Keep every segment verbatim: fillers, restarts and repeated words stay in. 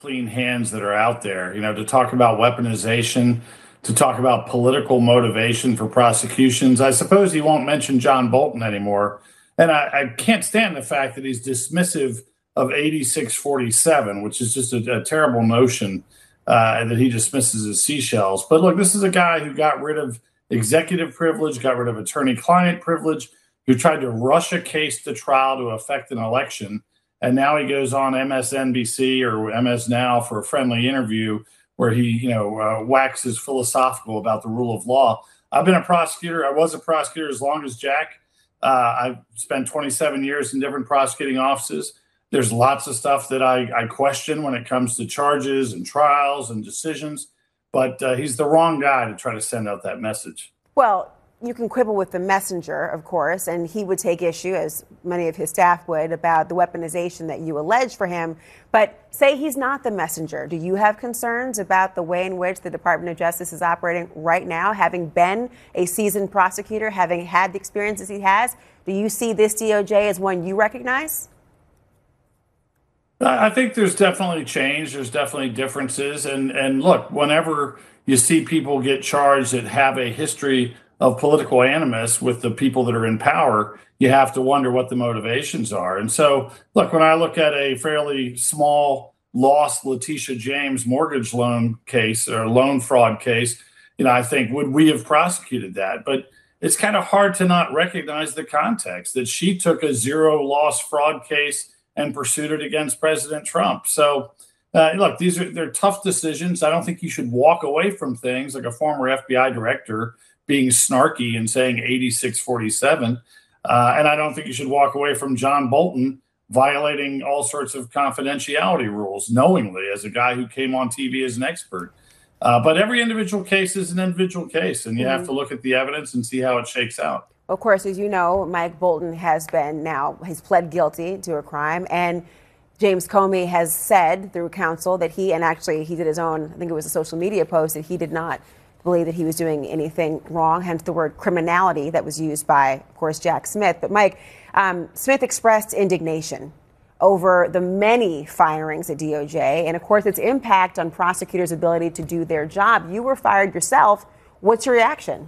clean hands that are out there, you know, to talk about weaponization, to talk about political motivation for prosecutions. I suppose he won't mention John Bolton anymore. And I, I can't stand the fact that he's dismissive of eighty-six forty-seven, which is just a, a terrible notion uh, that he dismisses as seashells. But look, this is a guy who got rid of executive privilege, got rid of attorney-client privilege, who tried to rush a case to trial to affect an election. And now he goes on M S N B C or M S Now for a friendly interview where he, you know, uh, waxes philosophical about the rule of law. I've been a prosecutor. I was a prosecutor as long as Jack. Uh, I've spent twenty-seven years in different prosecuting offices. There's lots of stuff that I, I question when it comes to charges and trials and decisions. But uh, he's the wrong guy to try to send out that message. Well, you can quibble with the messenger, of course, and he would take issue, as many of his staff would, about the weaponization that you allege for him. But say he's not the messenger. Do you have concerns about the way in which the Department of Justice is operating right now, having been a seasoned prosecutor, having had the experiences he has? Do you see this D O J as one you recognize? I think there's definitely change. There's definitely differences. And, and look, whenever you see people get charged that have a history of political animus with the people that are in power, you have to wonder what the motivations are. And so, look, when I look at a fairly small lost Letitia James mortgage loan case or loan fraud case, you know, I think, would we have prosecuted that? But it's kind of hard to not recognize the context that she took a zero loss fraud case and pursued it against President Trump. So, uh, look, these are they're tough decisions. I don't think you should walk away from things like a former F B I director being snarky and saying eighty-six forty-seven. Uh, and I don't think you should walk away from John Bolton violating all sorts of confidentiality rules knowingly as a guy who came on T V as an expert. Uh, but every individual case is an individual case, and you mm-hmm. have to look at the evidence and see how it shakes out. Of course, as you know, Mike Bolton has been now, he's pled guilty to a crime. And James Comey has said through counsel that he, and actually he did his own, I think it was a social media post, that he did not believe that he was doing anything wrong, hence the word criminality that was used by, of course, Jack Smith. But Mike, um, Smith expressed indignation over the many firings at D O J and, of course, its impact on prosecutors' ability to do their job. You were fired yourself. What's your reaction?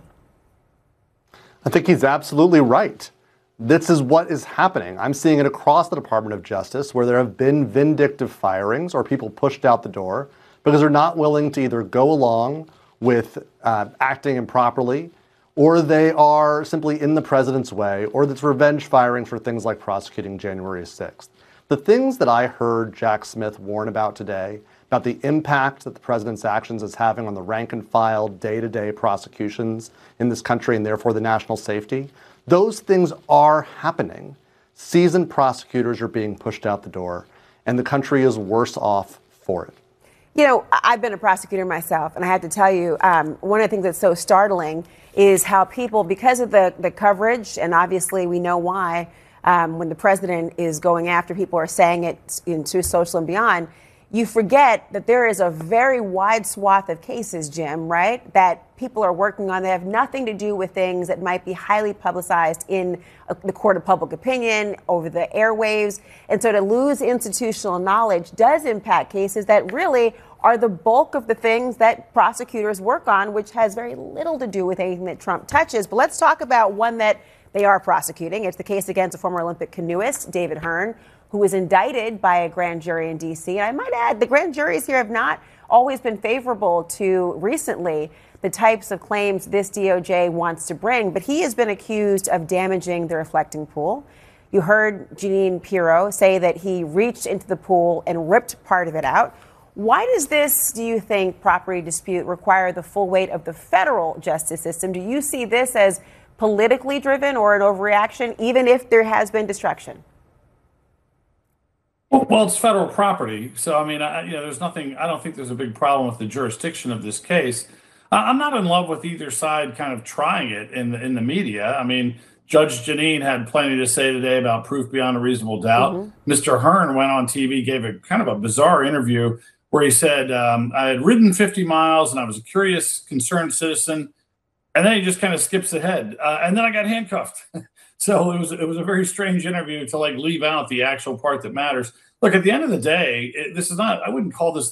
I think he's absolutely right. This is what is happening. I'm seeing it across the Department of Justice where there have been vindictive firings or people pushed out the door because they're not willing to either go along with uh, acting improperly, or they are simply in the president's way, or that's revenge firing for things like prosecuting January sixth. The things that I heard Jack Smith warn about today, about the impact that the president's actions is having on the rank and file day-to-day prosecutions in this country and therefore the national safety, those things are happening. Seasoned prosecutors are being pushed out the door, and the country is worse off for it. You know, I've been a prosecutor myself, and I have to tell you, um, one of the things that's so startling is how people, because of the, the coverage, and obviously we know why, um, when the president is going after people or saying it into social and beyond, you forget that there is a very wide swath of cases, Jim, right, that people are working on that have nothing to do with things that might be highly publicized in uh, the court of public opinion, over the airwaves. And so to lose institutional knowledge does impact cases that really are the bulk of the things that prosecutors work on, which has very little to do with anything that Trump touches. But let's talk about one that they are prosecuting. It's the case against a former Olympic canoeist, David Hearn, who was indicted by a grand jury in D C. And I might add, the grand juries here have not always been favorable to recently the types of claims this D O J wants to bring. But he has been accused of damaging the reflecting pool. You heard Jeanine Pirro say that he reached into the pool and ripped part of it out. Why does this, do you think, property dispute require the full weight of the federal justice system? Do you see this as politically driven or an overreaction, even if there has been destruction? Well, it's federal property. So, I mean, I, you know, there's nothing, I don't think there's a big problem with the jurisdiction of this case. I'm not in love with either side kind of trying it in the, in the media. I mean, Judge Jeanine had plenty to say today about proof beyond a reasonable doubt. Mm-hmm. Mister Hearn went on T V, gave a kind of a bizarre interview where he said, um, I had ridden fifty miles and I was a curious, concerned citizen. And then he just kind of skips ahead. Uh, and then I got handcuffed. So it was it was a very strange interview to like leave out the actual part that matters. look, at the end of the day, it, this is not, I wouldn't call this